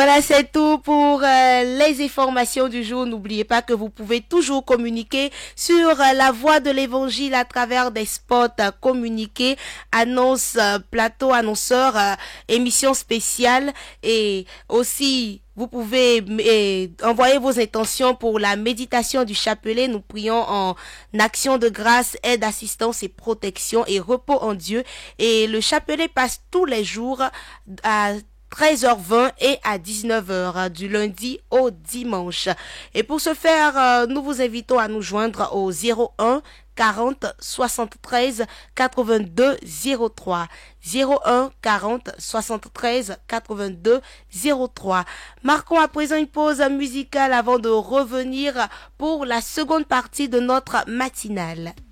Voilà, c'est tout pour les informations du jour. N'oubliez pas que vous pouvez toujours communiquer sur la voie de l'évangile à travers des spots communiqués, annonces, plateaux, annonceurs, émissions spéciales et aussi vous pouvez envoyer vos intentions pour la méditation du chapelet. Nous prions en action de grâce, aide, assistance et protection et repos en Dieu. Et le chapelet passe tous les jours à 13h20 et à 19h du lundi au dimanche. Et pour ce faire, nous vous invitons à nous joindre au 01 40 73 82 03. 01 40 73 82 03. Marquons à présent une pause musicale avant de revenir pour la seconde partie de notre matinale.